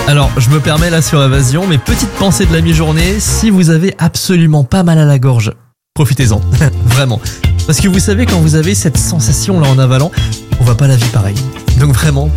Alors, je me permets là sur Évasion, mais petite pensée de la mi-journée, si vous avez absolument pas mal à la gorge, profitez-en, vraiment. Parce que vous savez, quand vous avez cette sensation là en avalant, on voit pas la vie pareil. Donc vraiment,